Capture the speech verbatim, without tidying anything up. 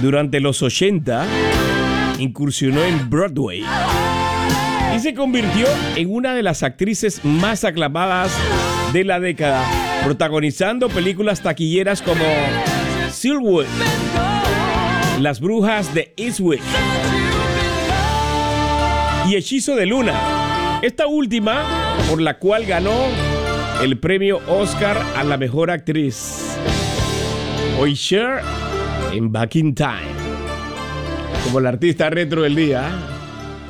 Durante los ochenta, incursionó en Broadway y se convirtió en una de las actrices más aclamadas de la década, protagonizando películas taquilleras como Silverwood, Las Brujas de Eastwick y Hechizo de Luna. Esta última, por la cual ganó el premio Oscar a la mejor actriz. Hoy Cher en Back in Time, como la artista retro del día.